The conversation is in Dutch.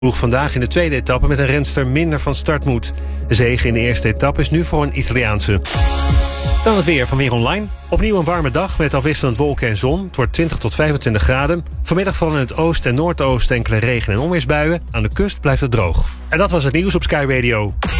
Vroeg vandaag in de tweede etappe met een renster minder van start moet. De zege in de eerste etappe is nu voor een Italiaanse. Dan het weer van Weer Online. Opnieuw een warme dag met afwisselend wolken en zon. Het wordt 20 tot 25 graden. Vanmiddag vallen in het oosten en noordoosten enkele regen- en onweersbuien. Aan de kust blijft het droog. En dat was het nieuws op Sky Radio.